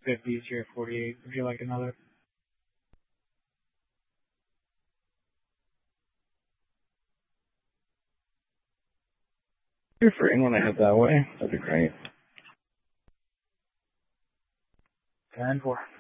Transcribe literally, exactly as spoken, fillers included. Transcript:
fifties here, forty-eight. Would you like another? You're free when I head that way. That'd be great. ten four.